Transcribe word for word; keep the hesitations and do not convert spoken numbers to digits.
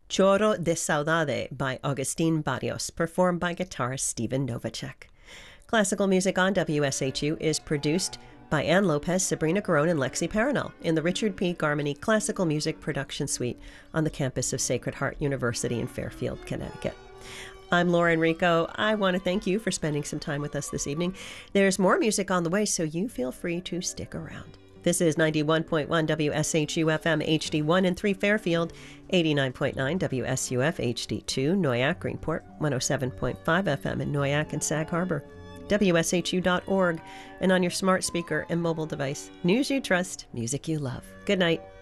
Choro de Saudade by Agustin Barrios, performed by guitarist Stephen Novacek. Classical music on W S H U is produced by Ann Lopez, Sabrina Garone, and Lexi Paranel in the Richard P. Garmany Classical Music Production Suite on the campus of Sacred Heart University in Fairfield, Connecticut. I'm Laura Enrico. I want to thank you for spending some time with us this evening. There's more music on the way, so you feel free to stick around. This is ninety-one point one W S H U F M H D one in three Fairfield, eighty-nine point nine W S U F H D two Noyak Greenport, one oh seven point five F M in Noyak and Sag Harbor, W S H U dot org, and on your smart speaker and mobile device. News you trust, music you love. Good night.